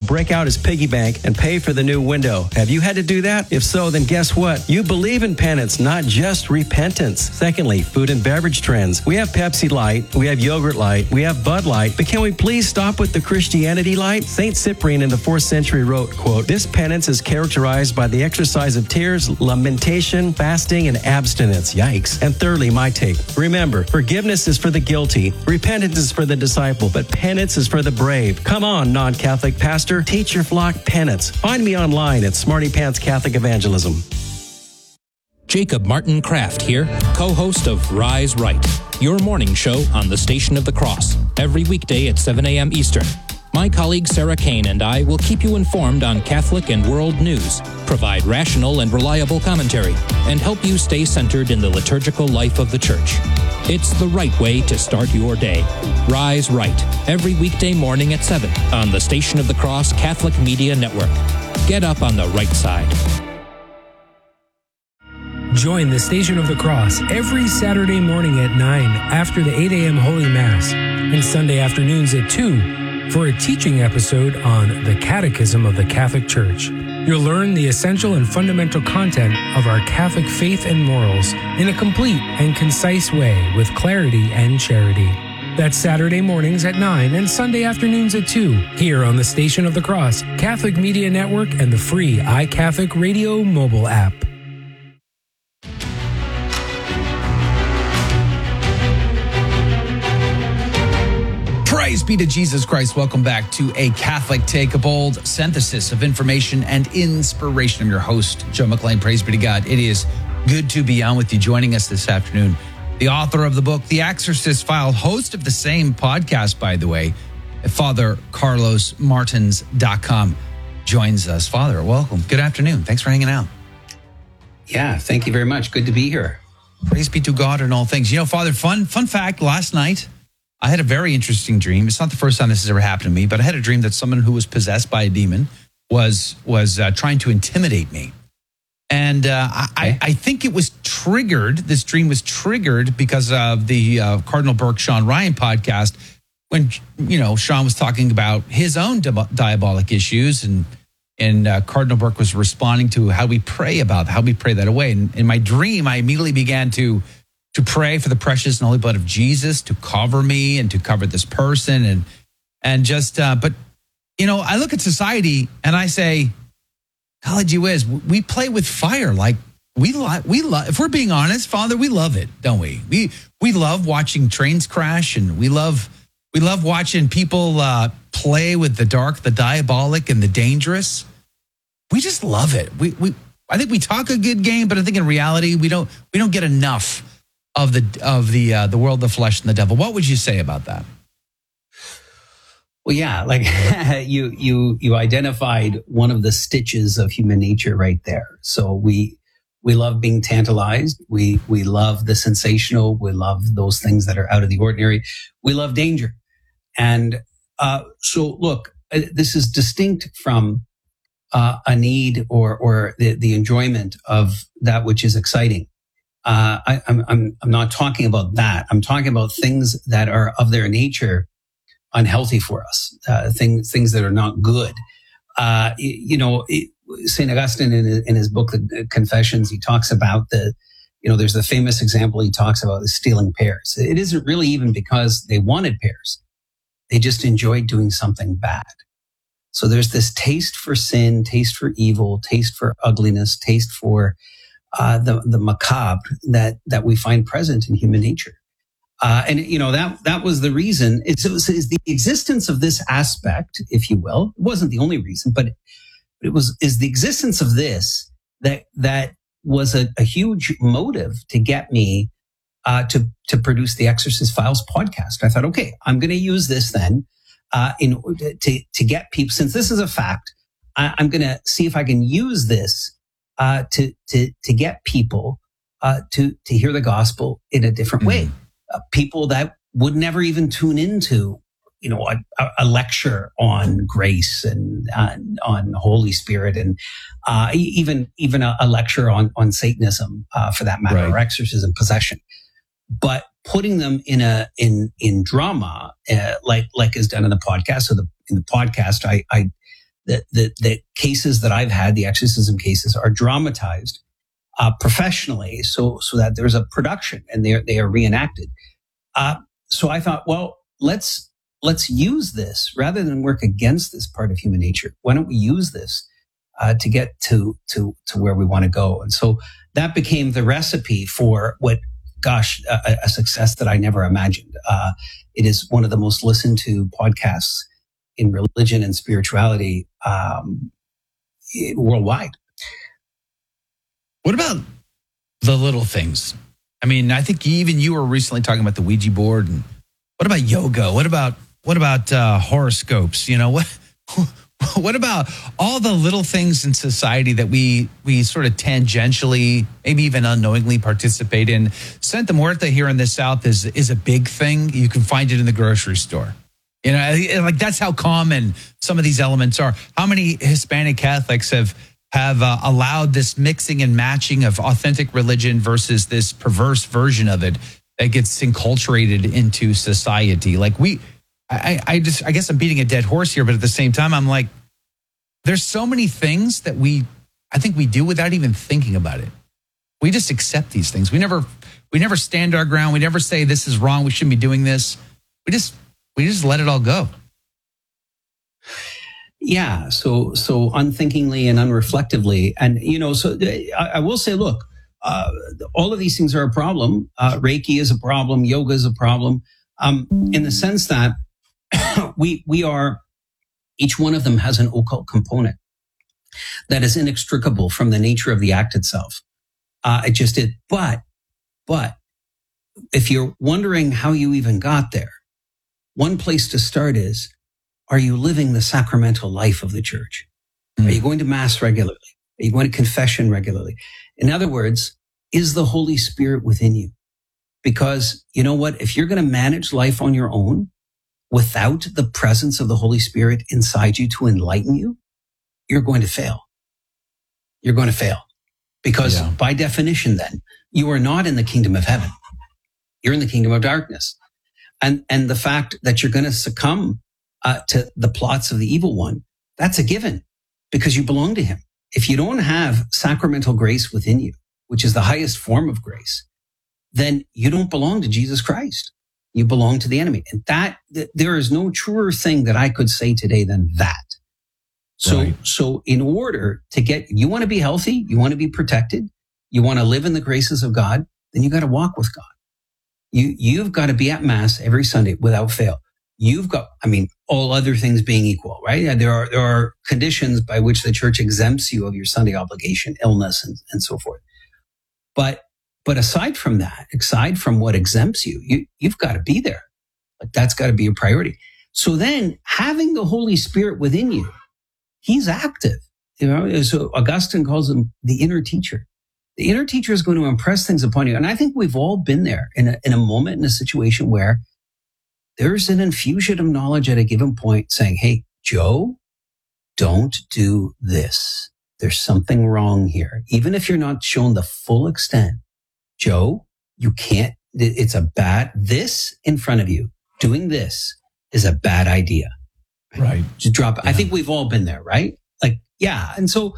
break out his piggy bank and pay for the new window. Have you had to do that? If so, then guess what? You believe in penance, not just repentance. Secondly, food and beverage trends. We have Pepsi Light, we have Yogurt Light, we have Bud Light, but can we please stop with the Christianity Light? Saint Cyprian in the 4th century wrote, quote, "This penance is characterized by the exercise of tears, lamentation, fasting, and abstinence." Yikes. And thirdly, my take. Remember, forgiveness is for the guilty, repentance is for the disciple, but penance is for the brave. Come on, non-Catholic pastor, teach your flock penance. Find me online at Smarty Pants Catholic Evangelism. Jacob Martin Kraft here, co-host of Rise Right, your morning show on the Station of the Cross, every weekday at 7 a.m. Eastern. My colleague Sarah Kane and I will keep you informed on Catholic and world news, provide rational and reliable commentary, and help you stay centered in the liturgical life of the Church. It's the right way to start your day. Rise Right, every weekday morning at 7 on the Station of the Cross Catholic Media Network. Get up on the right side. Join the Station of the Cross every Saturday morning at 9 after the 8 a.m. Holy Mass and Sunday afternoons at 2 for a teaching episode on the Catechism of the Catholic Church. You'll learn the essential and fundamental content of our Catholic faith and morals in a complete and concise way with clarity and charity. That's Saturday mornings at 9 and Sunday afternoons at 2 here on the Station of the Cross, Catholic Media Network, and the free iCatholic Radio mobile app. Praise be to Jesus Christ. Welcome back to A Catholic Take, a bold synthesis of information and inspiration. I'm your host, Joe McLean. Praise be to God. It is good to be on with you, joining us this afternoon. The author of the book, The Exorcist File, host of the same podcast, by the way, Father Carlos Martins.com, joins us. Father, welcome. Good afternoon. Thanks for hanging out. Yeah, thank you very much. Good to be here. Praise be to God in all things. You know, Father, fun fact, last night, I had a very interesting dream. It's not the first time this has ever happened to me, but I had a dream that someone who was possessed by a demon was trying to intimidate me. And I think it was triggered. This dream was triggered because of the Cardinal Burke, Sean Ryan podcast when, Sean was talking about his own diabolic issues and Cardinal Burke was responding to how we pray that away. And in my dream, I immediately began to pray for the precious and holy blood of Jesus to cover me and to cover this person but I look at society and I say, golly gee whiz, we play with fire. Like we love, if we're being honest, Father, we love it, don't we? We love watching trains crash, and we love watching people play with the dark, the diabolic, and the dangerous. We just love it. I think we talk a good game, but I think in reality we don't get enough of the world, the flesh, and the devil. What would you say about that? Well, yeah, like you identified one of the stitches of human nature right there. So we love being tantalized. We love the sensational. We love those things that are out of the ordinary. We love danger. And so look, this is distinct from a need or the enjoyment of that which is exciting. I'm not talking about that. I'm talking about things that are of their nature unhealthy for us, things that are not good. St. Augustine in his book, The Confessions, he talks about there's the famous example he talks about is stealing pears. It isn't really even because they wanted pears. They just enjoyed doing something bad. So there's this taste for sin, taste for evil, taste for ugliness, taste for the macabre that we find present in human nature. That was the reason. It's the existence of this aspect, if you will. It wasn't the only reason, but is the existence of this that was a huge motive to get me to produce the Exorcist Files podcast. I thought, okay, I'm going to use this then in order to get people. Since this is a fact, I'm going to see if I can use this to get people to hear the gospel in a different way. People that would never even tune into, a lecture on grace and on Holy Spirit, and even a lecture on Satanism, for that matter, right, or exorcism, possession. But putting them in drama, like is done in the podcast. So in the podcast, the cases that I've had, the exorcism cases, are dramatized professionally, so that there's a production and they are reenacted. So I thought, well, let's use this rather than work against this part of human nature. Why don't we use this to get to where we want to go? And so that became the recipe for a success that I never imagined. It is one of the most listened to podcasts in religion and spirituality worldwide. What about the little things? I mean, I think even you were recently talking about the Ouija board. And what about yoga? What about horoscopes? You know, what about all the little things in society that we sort of tangentially, maybe even unknowingly participate in? Santa Muerta here in the South is a big thing. You can find it in the grocery store. You know, like that's how common some of these elements are. How many Hispanic Catholics have allowed this mixing and matching of authentic religion versus this perverse version of it that gets enculturated into society? Like I guess I'm beating a dead horse here, but at the same time, I'm like, there's so many things that I think we do without even thinking about it. We just accept these things. We never stand our ground. We never say this is wrong. We shouldn't be doing this. We just let it all go. Yeah. So unthinkingly and unreflectively. And, you know, so I will say, look, all of these things are a problem. Reiki is a problem. Yoga is a problem. In the sense that we are, each one of them has an occult component that is inextricable from the nature of the act itself. It just did. But if you're wondering how you even got there, one place to start is, are you living the sacramental life of the church? Are you going to mass regularly? Are you going to confession regularly? In other words, is the Holy Spirit within you? Because you know what? If you're going to manage life on your own without the presence of the Holy Spirit inside you to enlighten you, you're going to fail. You're going to fail. Because by definition, then, you are not in the kingdom of heaven. You're in the kingdom of darkness. And the fact that you're going to succumb to the plots of the evil one, that's a given because you belong to him. If you don't have sacramental grace within you, which is the highest form of grace, then you don't belong to Jesus Christ. You belong to the enemy. And there is no truer thing that I could say today than that. So in order to you want to be healthy, you want to be protected, you want to live in the graces of God, then you got to walk with God. You've got to be at mass every Sunday without fail. You've got, all other things being equal, right? There are conditions by which the church exempts you of your Sunday obligation, illness and so forth. But aside from that, aside from what exempts you've got to be there. Like that's got to be a priority. So then having the Holy Spirit within you, he's active. You know, so Augustine calls him the inner teacher. The inner teacher is going to impress things upon you. And I think we've all been there in a moment, in a situation where there's an infusion of knowledge at a given point saying, hey, Joe, don't do this. There's something wrong here. Even if you're not shown the full extent, Joe, you can't, this in front of you, doing this is a bad idea. Right. Just drop it. Yeah. I think we've all been there, right? Like, yeah. And so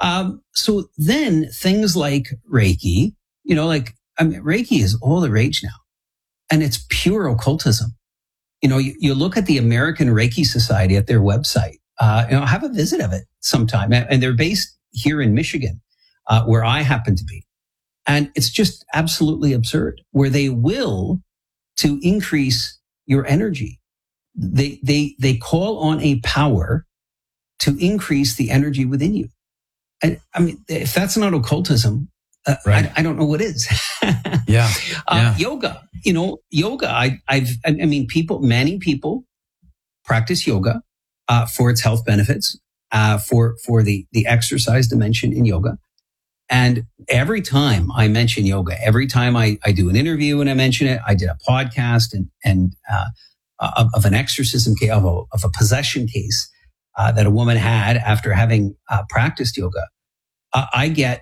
then things like Reiki, Reiki is all the rage now, and it's pure occultism. You know, you look at the American Reiki Society at their website, have a visit of it sometime. And they're based here in Michigan, where I happen to be. And it's just absolutely absurd, where they will to increase your energy. They call on a power to increase the energy within you. And if that's not occultism, right. I don't know what is. Yeah. Yoga, yoga. Many people practice yoga for its health benefits, for the exercise dimension in yoga. And every time I mention yoga, every time I do an interview and I mention it, I did a podcast and of an exorcism case, of a possession case that a woman had after having practiced yoga. I get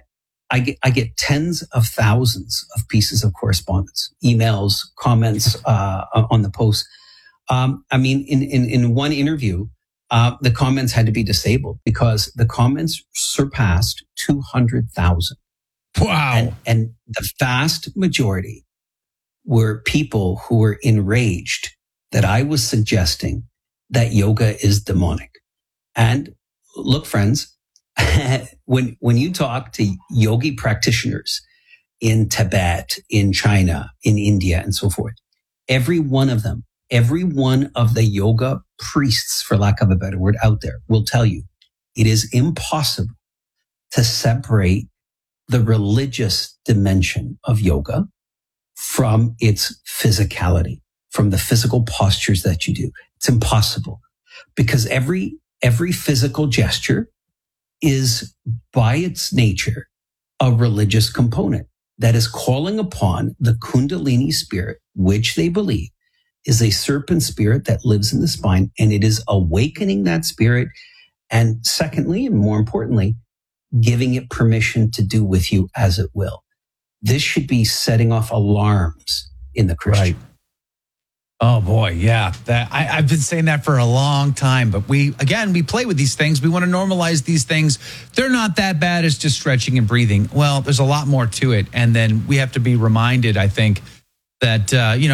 tens of thousands of pieces of correspondence, emails, comments on the post. In one interview, the comments had to be disabled because the comments surpassed 200,000. Wow. And the vast majority were people who were enraged that I was suggesting that yoga is demonic. And look, friends, when you talk to yogi practitioners in Tibet, in China, in India, and so forth, every one of the yoga priests, for lack of a better word, out there will tell you it is impossible to separate the religious dimension of yoga from its physicality, from the physical postures that you do. It's impossible because every physical gesture is by its nature a religious component that is calling upon the Kundalini spirit, which they believe is a serpent spirit that lives in the spine, and it is awakening that spirit. And secondly, and more importantly, giving it permission to do with you as it will. This should be setting off alarms in the Christian. Right. Oh boy, yeah. I've been saying that for a long time, but we play with these things. We want to normalize these things. They're not that bad. It's just stretching and breathing. Well, there's a lot more to it. And then we have to be reminded, I think, that,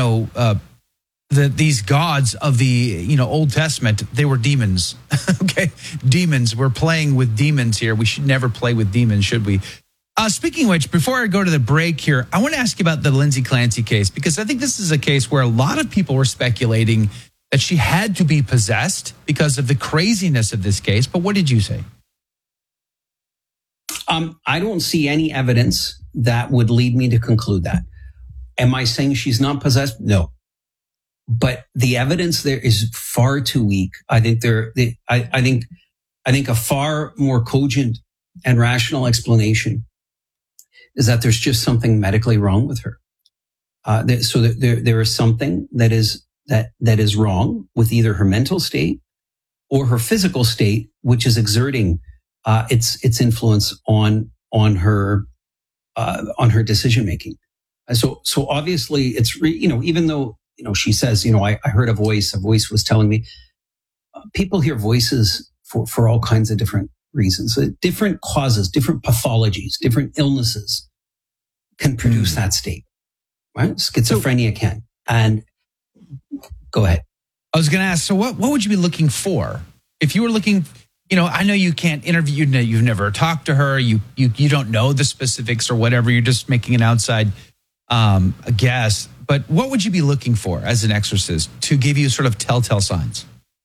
these gods of the Old Testament, they were demons. Okay, demons. We're playing with demons here. We should never play with demons, should we? Speaking of which, before I go to the break here, I want to ask you about the Lindsay Clancy case, because I think this is a case where a lot of people were speculating that she had to be possessed because of the craziness of this case. But what did you say? I don't see any evidence that would lead me to conclude that. Am I saying she's not possessed? No. But the evidence there is far too weak. I think I think a far more cogent and rational explanation is that there's just something medically wrong with her. So there is something that is wrong with either her mental state or her physical state, which is exerting its influence on her decision making. So obviously it's even though she says I heard a voice was telling me. People hear voices for all kinds of different reasons, different causes, different pathologies, different illnesses can produce that state, right? Schizophrenia can. And go ahead. I was going to ask, so what would you be looking for? If you were looking, I know you can't interview, you've never talked to her, you don't know the specifics or whatever, you're just making an outside guess, but what would you be looking for as an exorcist to give you sort of telltale signs?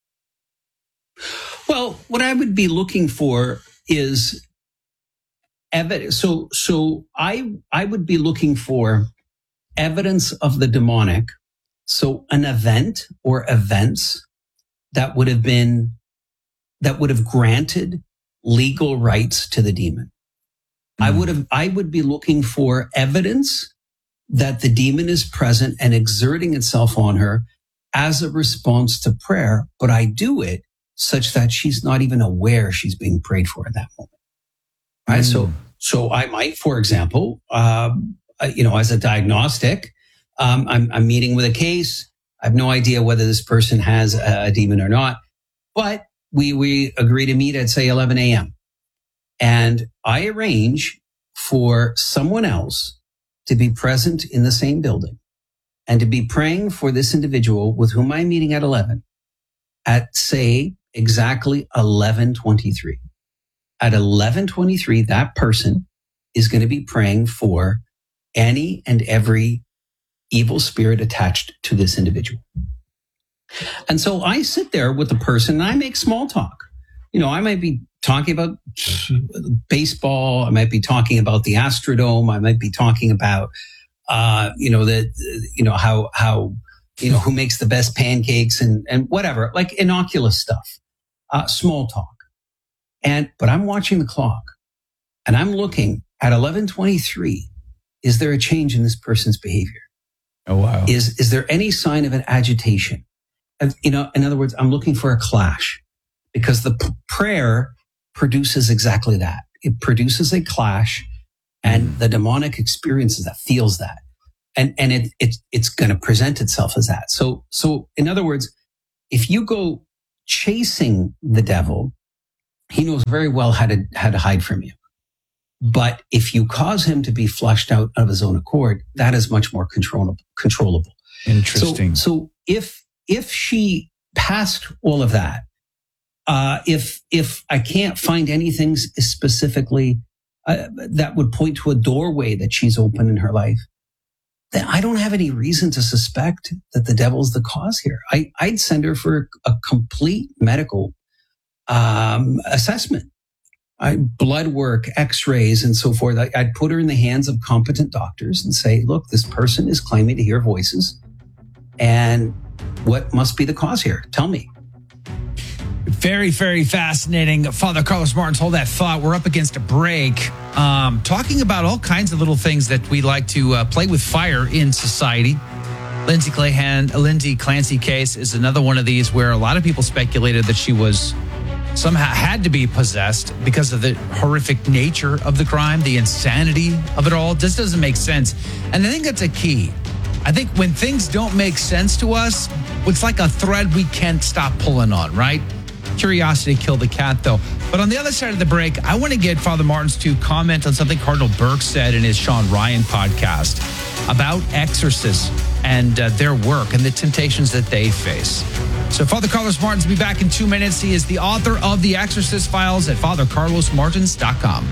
Well, what I would be looking for is evidence. So I would be looking for evidence of the demonic. So an event or events that would have granted legal rights to the demon. I would be looking for evidence that the demon is present and exerting itself on her as a response to prayer, but I do it such that she's not even aware she's being prayed for at that moment. Right. So I might, for example, as a diagnostic, I'm meeting with a case. I have no idea whether this person has a demon or not, but we agree to meet at say 11 a.m. And I arrange for someone else to be present in the same building and to be praying for this individual with whom I'm meeting at 11 at say exactly 11:23. At 11:23, that person is going to be praying for any and every evil spirit attached to this individual. And so I sit there with the person and I make small talk. I might be talking about baseball. I might be talking about the Astrodome. I might be talking about, how who makes the best pancakes and whatever, like innocuous stuff, small talk. But I'm watching the clock and I'm looking at 11:23. Is there a change in this person's behavior? Oh, wow. Is there any sign of an agitation? In other words, I'm looking for a clash because the prayer produces exactly that. It produces a clash and the demonic experiences that, feels that. And it's going to present itself as that. So in other words, if you go chasing the devil, he knows very well how to hide from you. But if you cause him to be flushed out of his own accord, that is much more controllable. Interesting. So if she passed all of that, if I can't find anything specifically that would point to a doorway that she's opened in her life, then I don't have any reason to suspect that the devil's the cause here. I'd send her for a complete medical assessment. Blood work, x-rays, and so forth. I'd put her in the hands of competent doctors and say, look, this person is claiming to hear voices. And what must be the cause here? Tell me. Very, very fascinating. Father Carlos Martins, hold that thought. We're up against a break. Talking about all kinds of little things that we like to play with fire in society. Lindsay Clancy case is another one of these where a lot of people speculated that she was somehow had to be possessed because of the horrific nature of the crime, the insanity of it all. This doesn't make sense. And I think that's a key. I think when things don't make sense to us, it's like a thread we can't stop pulling on, right? Curiosity killed the cat, though. But on the other side of the break, I want to get Father Martins to comment on something Cardinal Burke said in his Sean Ryan podcast about exorcists and their work and the temptations that they face. So Father Carlos Martins will be back in 2 minutes. He is the author of The Exorcist Files at fathercarlosmartins.com.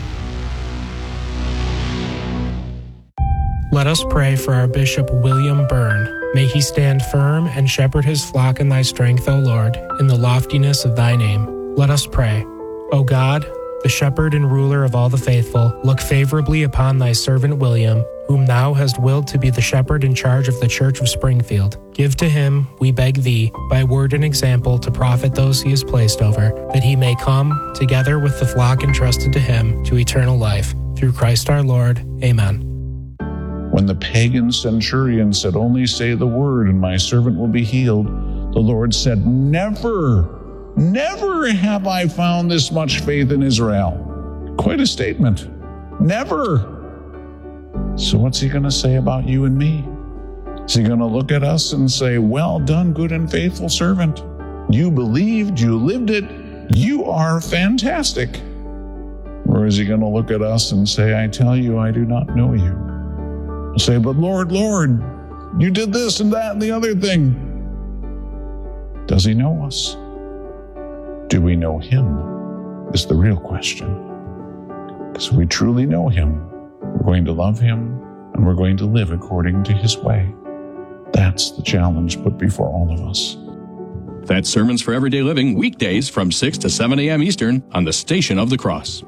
Let us pray for our Bishop William Byrne. May he stand firm and shepherd his flock in thy strength, O Lord, in the loftiness of thy name. Let us pray. O God, the shepherd and ruler of all the faithful, look favorably upon thy servant William, whom thou hast willed to be the shepherd in charge of the Church of Springfield. Give to him, we beg thee, by word and example to profit those he has placed over, that he may come, together with the flock entrusted to him, to eternal life. Through Christ our Lord. Amen. When the pagan centurion said, only say the word and my servant will be healed, the Lord said, never have I found this much faith in Israel. Quite a statement. Never. So what's he going to say about you and me? Is he going to look at us and say, well done, good and faithful servant. You believed, you lived it, you are fantastic. Or is he going to look at us and say, I tell you, I do not know you. I'll say, but Lord, you did this and that and the other thing. Does he know us? Do we know him? Is the real question. Because if we truly know him, we're going to love him and we're going to live according to his way. That's the challenge put before all of us. That's Sermons for Everyday Living, weekdays from 6 to 7 a.m. Eastern on the Station of the Cross.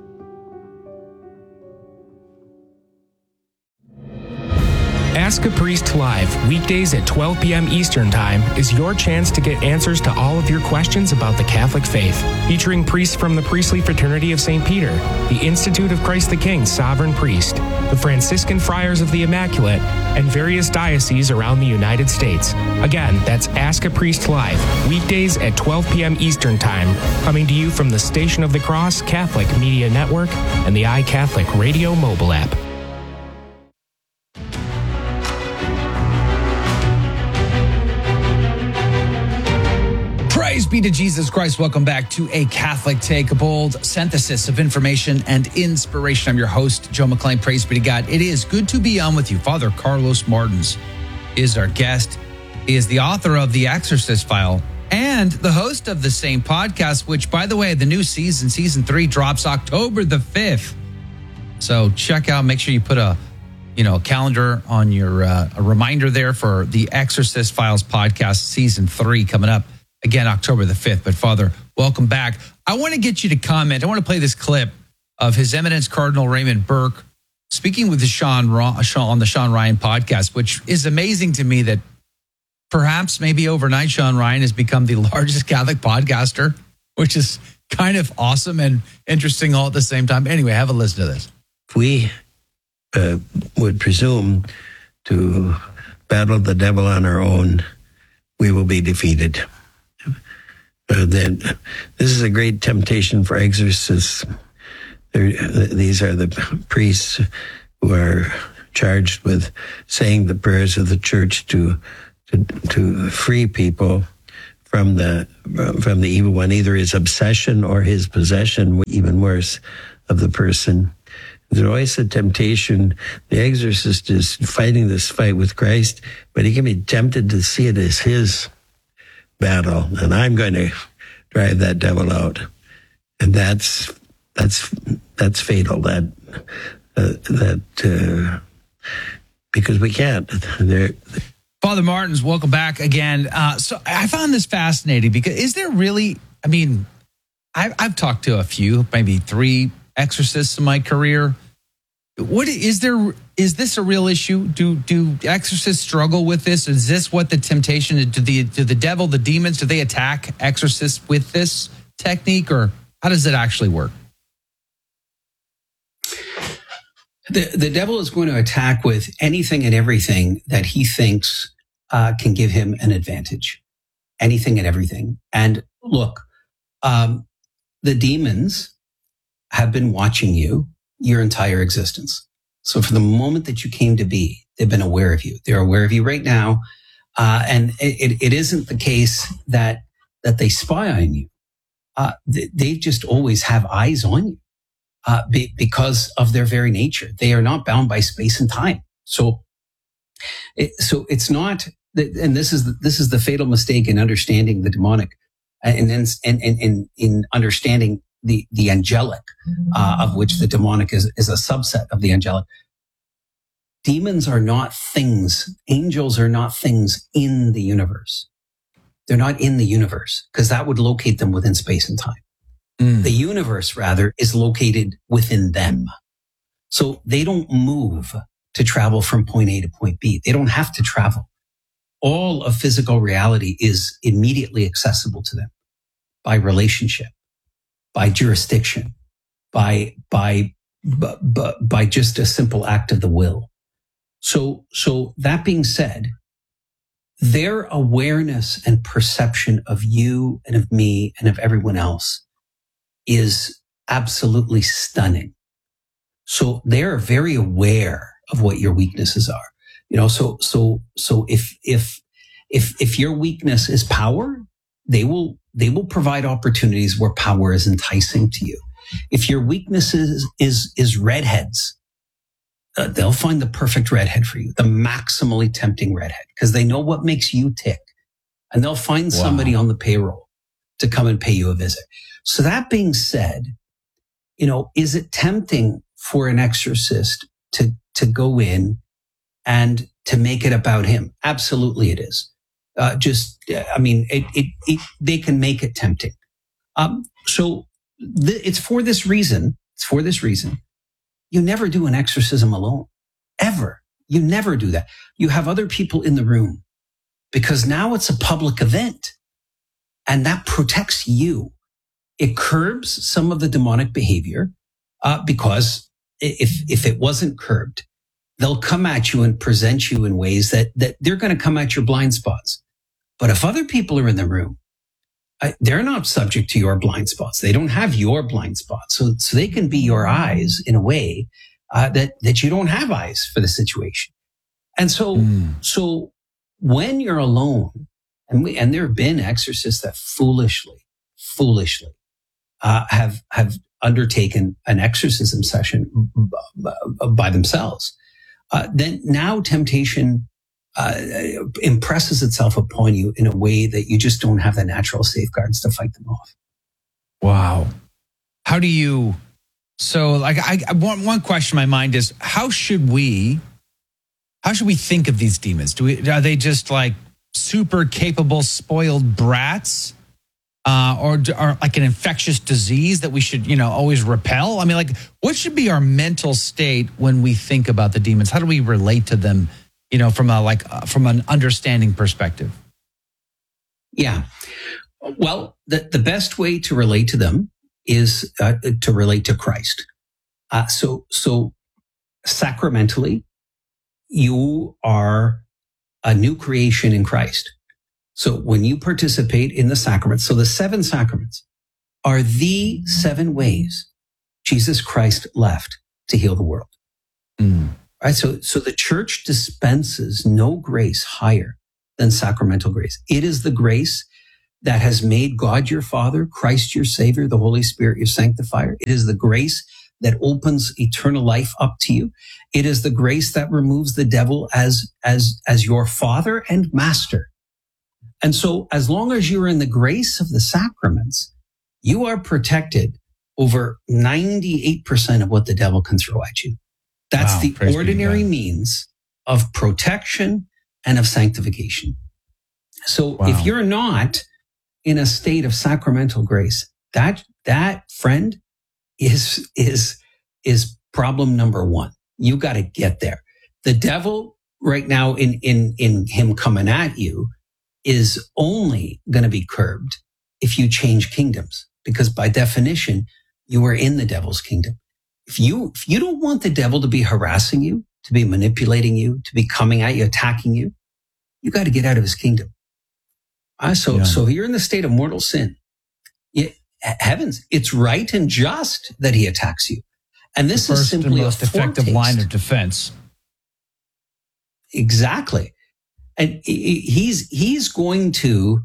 Ask a Priest Live, weekdays at 12 p.m. Eastern Time, is your chance to get answers to all of your questions about the Catholic faith. Featuring priests from the Priestly Fraternity of St. Peter, the Institute of Christ the King Sovereign Priest, the Franciscan Friars of the Immaculate, and various dioceses around the United States. Again, that's Ask a Priest Live, weekdays at 12 p.m. Eastern Time, coming to you from the Station of the Cross Catholic Media Network and the iCatholic Radio mobile app. Praise be to Jesus Christ. Welcome back to A Catholic Take, a bold synthesis of information and inspiration. I'm your host, Joe McClain. Praise be to God. It is good to be on with you. Father Carlos Martins is our guest. He is the author of The Exorcist File and the host of the same podcast, which, by the way, the new season 3, drops October the 5th. So check out, make sure you put a calendar on your, a reminder there for The Exorcist Files podcast, season 3 coming up. Again, October the 5th. But Father, welcome back. I want to get you to comment. I want to play this clip of His Eminence Cardinal Raymond Burke speaking with on the Sean Ryan podcast, which is amazing to me that perhaps maybe overnight Sean Ryan has become the largest Catholic podcaster, which is kind of awesome and interesting all at the same time. Anyway, have a listen to this. If we would presume to battle the devil on our own, we will be defeated. Then this is a great temptation for exorcists. These are the priests who are charged with saying the prayers of the church to free people from the evil one, either his obsession or his possession, even worse, of the person. There's always a temptation. The exorcist is fighting this fight with Christ, but he can be tempted to see it as his battle, and I'm going to drive that devil out. And that's fatal. Because we can't. Father Martins, welcome back again. So I found this fascinating because is there really, I mean, I've talked to a few, maybe 3 exorcists in my career. Is this a real issue? Do exorcists struggle with this? Is this what the temptation is? Do the devil, the demons, do they attack exorcists with this technique, or how does it actually work? The devil is going to attack with anything and everything that he thinks can give him an advantage. Anything and everything. And look, the demons have been watching you your entire existence. So from the moment that you came to be, they've been aware of you. They're aware of you right now. And it isn't the case that they spy on you. They just always have eyes on you because of their very nature. They are not bound by space and time. So it's not, and this is the fatal mistake in understanding the demonic and in understanding the angelic, of which the demonic is a subset of the angelic. Demons are not things. Angels are not things in the universe. They're not in the universe because that would locate them within space and time. The universe, rather, is located within them. So they don't move to travel from point A to point B. They don't have to travel. All of physical reality is immediately accessible to them by relationship, by jurisdiction, by just a simple act of the will. So that being said, their awareness and perception of you and of me and of everyone else is absolutely stunning. So they're very aware of what your weaknesses are. You know, so if your weakness is power, they will provide opportunities where power is enticing to you. If your weakness is redheads, they'll find the perfect redhead for you, the maximally tempting redhead, because they know what makes you tick. And they'll find somebody on the payroll to come and pay you a visit. So that being said, you know, is it tempting for an exorcist to go in and to make it about him? Absolutely it is. They can make it tempting. It's for this reason. You never do an exorcism alone. Ever. You never do that. You have other people in the room because now it's a public event and that protects you. It curbs some of the demonic behavior because if it wasn't curbed, they'll come at you and present you in ways that they're going to come at your blind spots. But if other people are in the room, they're not subject to your blind spots. They don't have your blind spots. So they can be your eyes in a way that you don't have eyes for the situation. And so when you're alone, and there have been exorcists that foolishly have undertaken an exorcism session by themselves, then now temptation impresses itself upon you in a way that you just don't have the natural safeguards to fight them off. Wow. How do you, one question in my mind is, how should we think of these demons? Are they just like super capable, spoiled brats? Or like an infectious disease that we should, always repel? I mean, like, what should be our mental state when we think about the demons? How do we relate to them, from an understanding perspective? Yeah. Well, the best way to relate to them is to relate to Christ. So sacramentally, you are a new creation in Christ. So when you participate in the sacraments, so the 7 sacraments are the 7 ways Jesus Christ left to heal the world. Right? So the church dispenses no grace higher than sacramental grace. It is the grace that has made God your Father, Christ your Savior, the Holy Spirit your sanctifier. It is the grace that opens eternal life up to you. It is the grace that removes the devil as your father and master. And so as long as you're in the grace of the sacraments, you are protected over 98% of what the devil can throw at you. That's the ordinary means of protection and of sanctification. So if you're not in a state of sacramental grace, that friend is problem number one. You got to get there. The devil right now in him coming at you is only going to be curbed if you change kingdoms, because by definition, you are in the devil's kingdom. If you don't want the devil to be harassing you, to be manipulating you, to be coming at you, attacking you, you got to get out of his kingdom. So if you're in the state of mortal sin, heavens, it's right and just that he attacks you. And this is simply the most effective line of defense. Exactly. And he's going to,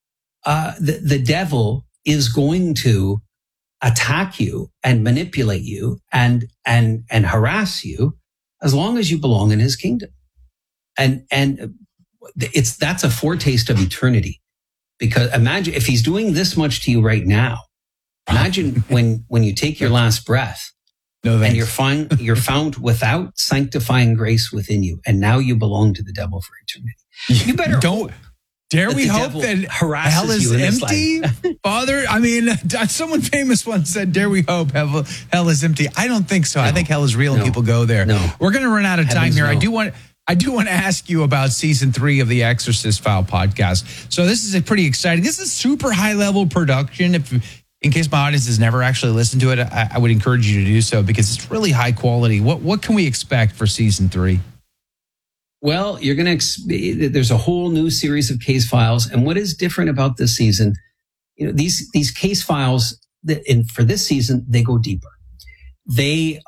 the devil is going to attack you and manipulate you and harass you as long as you belong in his kingdom. And that's a foretaste of eternity. Because imagine if he's doing this much to you right now, imagine when you take your last breath and you're found without sanctifying grace within you. And now you belong to the devil for eternity. You better dare we hope that hell is empty, Father? I mean, someone famous once said, dare we hope hell is empty? I don't think so. No, I think hell is real and people go there. No. We're going to run out of time here. I do want to ask you about season 3 of the Exorcist File podcast. So this is pretty exciting. This is super high level production. In case my audience has never actually listened to it, I would encourage you to do so because it's really high quality. What can we expect for season 3? Well, you're going to, there's a whole new series of case files. And what is different about this season, these case files for this season, they go deeper. We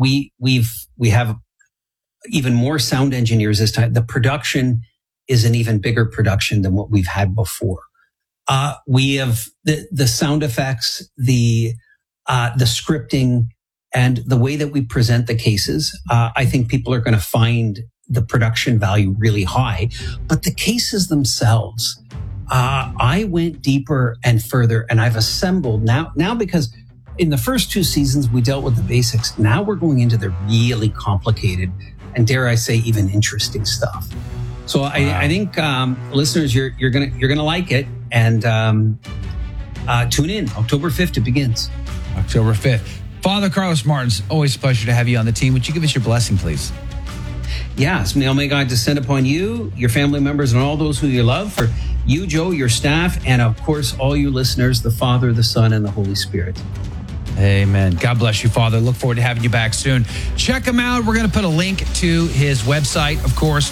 have even more sound engineers this time. The production is an even bigger production than what we've had before. We have the sound effects, the scripting, and the way that we present the cases. I think people are going to find the production value really high, but the cases themselves, I went deeper and further, and I've assembled now because in the first 2 seasons we dealt with the basics. Now we're going into the really complicated and, dare I say, even interesting stuff. So I think listeners, you're gonna like it, and tune in. October 5th it begins. October 5th. Father Carlos Martins, always a pleasure to have you on the team. Would you give us your blessing, please? Yes, may God descend upon you, your family members, and all those who you love. For you, Joe, your staff, and of course, all you listeners, the Father, the Son, and the Holy Spirit. Amen. God bless you, Father. Look forward to having you back soon. Check him out. We're going to put a link to his website, of course,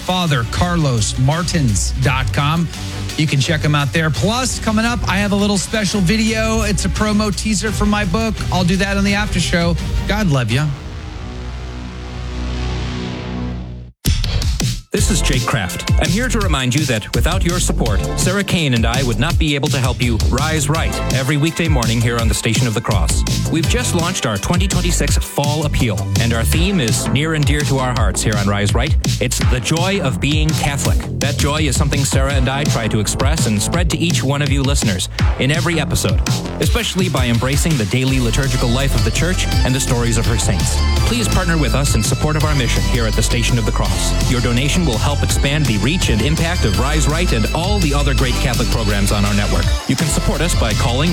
FatherCarlosMartins.com. You can check him out there. Plus, coming up, I have a little special video. It's a promo teaser for my book. I'll do that on the after show. God love you. This is Jake Kraft. I'm here to remind you that without your support, Sarah Kane and I would not be able to help you rise right every weekday morning here on the Station of the Cross. We've just launched our 2026 Fall Appeal, and our theme is near and dear to our hearts here on Rise Right. It's the joy of being Catholic. That joy is something Sarah and I try to express and spread to each one of you listeners in every episode, especially by embracing the daily liturgical life of the Church and the stories of her saints. Please partner with us in support of our mission here at the Station of the Cross. Your donation will help expand the reach and impact of Rise Right and all the other great Catholic programs on our network. You can support us by calling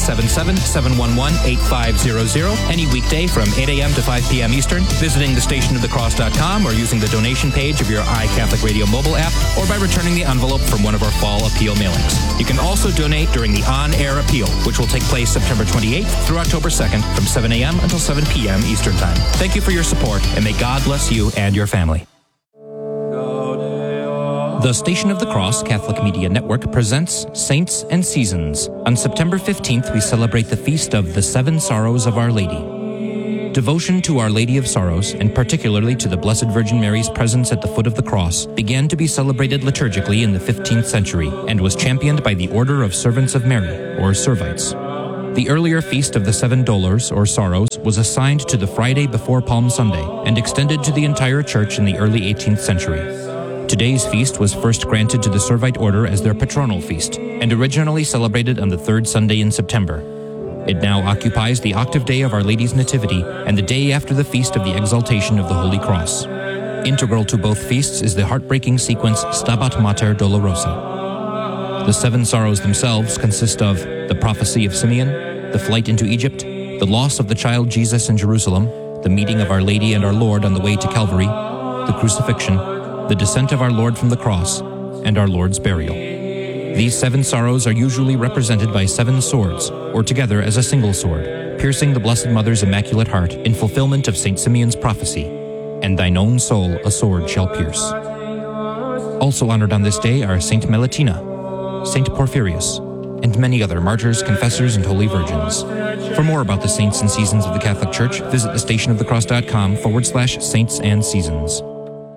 1-877-711-8500 any weekday from 8 a.m. to 5 p.m. Eastern, visiting thestationofthecross.com, or using the donation page of your iCatholic Radio mobile app, or by returning the envelope from one of our Fall Appeal mailings. You can also donate during the on-air appeal, which will take place September 28th through October 2nd from 7 a.m. until 7 p.m. Eastern Time. Thank you for your support, and may God bless you and your family. The Station of the Cross Catholic Media Network presents Saints and Seasons. On September 15th, we celebrate the feast of the 7 Sorrows of Our Lady. Devotion to Our Lady of Sorrows, and particularly to the Blessed Virgin Mary's presence at the foot of the cross, began to be celebrated liturgically in the 15th century and was championed by the Order of Servants of Mary, or Servites. The earlier Feast of the Seven Dolors, or Sorrows, was assigned to the Friday before Palm Sunday and extended to the entire Church in the early 18th century. Today's feast was first granted to the Servite Order as their patronal feast and originally celebrated on the third Sunday in September. It now occupies the octave day of Our Lady's Nativity and the day after the Feast of the Exaltation of the Holy Cross. Integral to both feasts is the heartbreaking sequence Stabat Mater Dolorosa. The seven sorrows themselves consist of the prophecy of Simeon, the flight into Egypt, the loss of the child Jesus in Jerusalem, the meeting of Our Lady and our Lord on the way to Calvary, the crucifixion, the descent of our Lord from the cross, and our Lord's burial. These seven sorrows are usually represented by seven swords, or together as a single sword, piercing the Blessed Mother's Immaculate Heart in fulfillment of St. Simeon's prophecy, and thine own soul a sword shall pierce. Also honored on this day are Saint Melittina, Saint Porphyrius, and many other martyrs, confessors, and holy virgins. For more about the saints and seasons of the Catholic Church, visit thestationofthecross.com/saints and seasons.